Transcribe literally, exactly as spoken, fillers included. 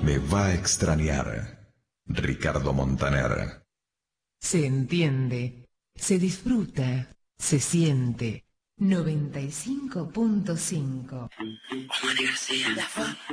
Me va a extrañar. Ricardo Montaner. Se entiende, se disfruta, se siente. noventa y cinco punto cinco. Omar García, la fama.